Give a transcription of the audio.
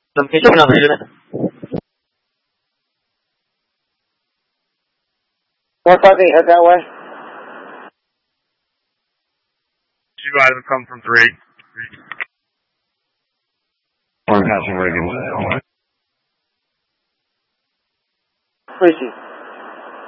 Location number unit. 158, head that way. 2 items come from 3. One passing Reagan. Appreciate it.